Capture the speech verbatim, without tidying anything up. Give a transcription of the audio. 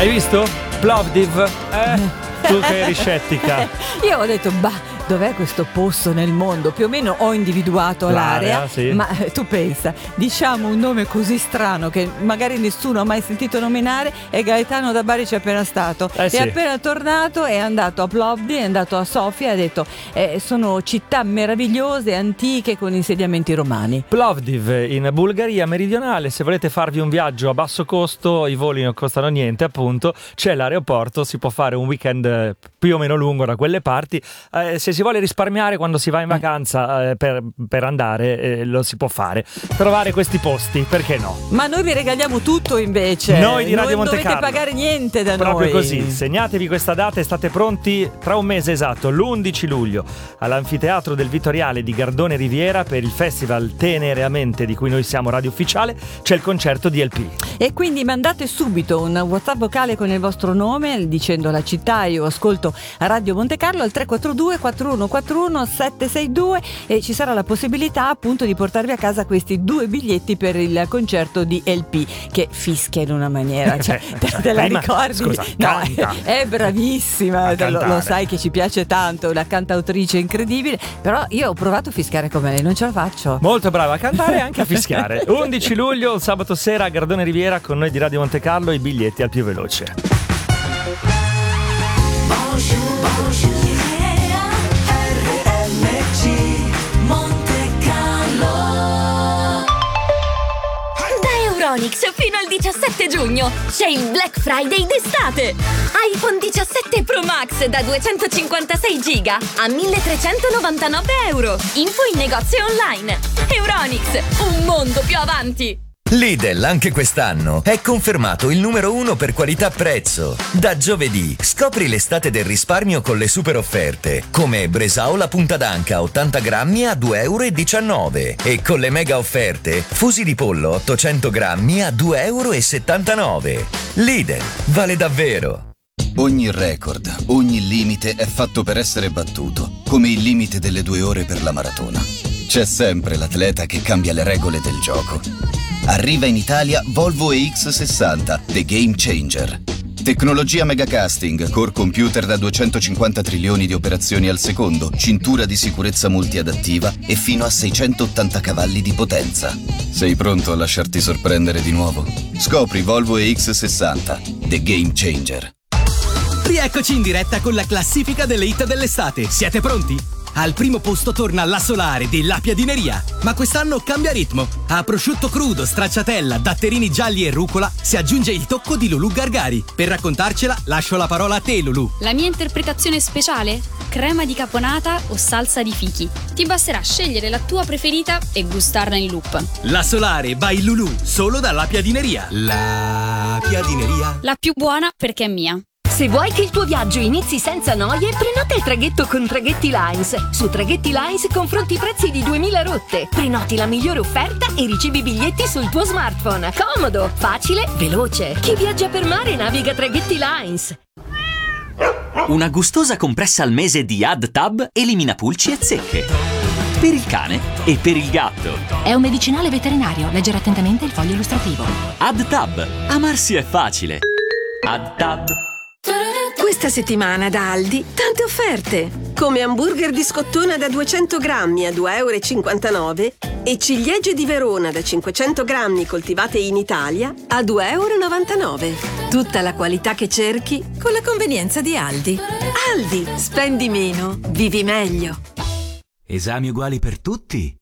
Hai visto? Plovdiv? Eh? Tu che eri scettica. Io ho detto, bah, dov'è questo posto nel mondo? Più o meno ho individuato l'area, l'area sì. Ma tu pensa, diciamo un nome così strano che magari nessuno ha mai sentito nominare, e Gaetano da Bari c'è appena stato. Eh, è sì. appena tornato, è andato a Plovdiv, è andato a Sofia e ha detto eh, sono città meravigliose, antiche, con insediamenti romani. Plovdiv in Bulgaria meridionale. Se volete farvi un viaggio a basso costo, i voli non costano niente, appunto, c'è l'aeroporto, si può fare un weekend più o meno lungo da quelle parti. Eh, se si vuole risparmiare quando si va in vacanza eh, per, per andare, eh, lo si può fare. Trovare questi posti, perché no? Ma noi vi regaliamo tutto invece. Noi di Radio non Monte Carlo. dovete pagare niente da Proprio noi. così, segnatevi questa data e state pronti tra un mese esatto, l'undici luglio, all'Anfiteatro del Vittoriale di Gardone Riviera, per il festival Tenereamente di cui noi siamo radio ufficiale. C'è il concerto di L P. E quindi mandate subito un WhatsApp vocale con il vostro nome dicendo la città, io ascolto Radio Monte Carlo, al tre quattro due quattro uno quattro uno sette sei due, e ci sarà la possibilità appunto di portarvi a casa questi due biglietti per il concerto di L P, che fischia in una maniera, cioè, te, te la Prima, ricordi? scusa, no, canta. è, è bravissima, lo, lo sai che ci piace tanto, una cantautrice incredibile, però io ho provato a fischiare come lei, non ce la faccio. Molto brava a cantare e anche a fischiare. undici luglio, sabato sera a Gardone Riviera, con noi di Radio Monte Carlo, i biglietti al più veloce. Euronics fino al diciassette giugno c'è il Black Friday d'estate. iPhone diciassette Pro Max da duecentocinquantasei giga a milletrecentonovantanove euro. Info in negozio online. Euronics, un mondo più avanti. Lidl anche quest'anno è confermato il numero uno per qualità-prezzo. Da giovedì scopri l'estate del risparmio con le super offerte, come Bresaola punta d'anca ottanta grammi a due euro e diciannove, e con le mega offerte fusi di pollo ottocento grammi a due euro e settantanove. Lidl, vale davvero. Ogni record, ogni limite è fatto per essere battuto, come il limite delle due ore per la maratona. C'è sempre l'atleta che cambia le regole del gioco. Arriva in Italia Volvo E X sessanta, The Game Changer. Tecnologia megacasting, core computer da duecentocinquanta trilioni di operazioni al secondo, cintura di sicurezza multiadattiva e fino a seicentottanta cavalli di potenza. Sei pronto a lasciarti sorprendere di nuovo? Scopri Volvo E X sessanta, The Game Changer. Rieccoci in diretta con la classifica delle hit dell'estate. Siete pronti? Al primo posto torna La Solare della Piadineria, ma quest'anno cambia ritmo. A prosciutto crudo, stracciatella, datterini gialli e rucola si aggiunge il tocco di Lulù Gargari. Per raccontarcela lascio la parola a te, Lulù. La mia interpretazione speciale? Crema di caponata o salsa di fichi. Ti basterà scegliere la tua preferita e gustarla in loop. La Solare by Lulù, solo dalla Piadineria. La Piadineria. La più buona perché è mia. Se vuoi che il tuo viaggio inizi senza noie, prenota il traghetto con Traghetti Lines. Su Traghetti Lines confronti i prezzi di duemila rotte. Prenoti la migliore offerta e ricevi biglietti sul tuo smartphone. Comodo, facile, veloce. Chi viaggia per mare naviga Traghetti Lines. Una gustosa compressa al mese di AddTab elimina pulci e zecche. Per il cane e per il gatto. È un medicinale veterinario. Leggere attentamente il foglio illustrativo. AddTab. Amarsi è facile. AddTab. Questa settimana da Aldi tante offerte, come hamburger di scottona da duecento grammi a due euro e cinquantanove e ciliegie di Verona da cinquecento grammi coltivate in Italia a due euro e novantanove. Tutta la qualità che cerchi con la convenienza di Aldi. Aldi, spendi meno, vivi meglio. Esami uguali per tutti?